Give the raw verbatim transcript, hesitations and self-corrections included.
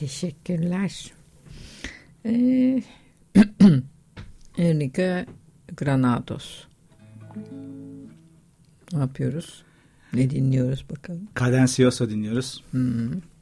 Teşekkürler. Ee, Enrique Granados. Ne yapıyoruz? Ne dinliyoruz bakalım? Cadencioso dinliyoruz. Hı-hı.